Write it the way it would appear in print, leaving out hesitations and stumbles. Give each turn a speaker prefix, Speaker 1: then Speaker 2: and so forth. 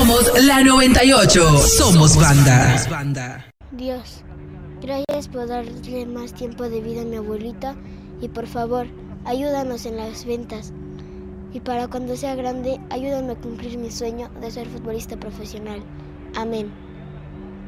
Speaker 1: Somos la 98. Somos banda.
Speaker 2: Dios, gracias por darle más tiempo de vida a mi abuelita y por favor, ayúdanos en las ventas. Y para cuando sea grande, ayúdame a cumplir mi sueño de ser futbolista profesional. Amén.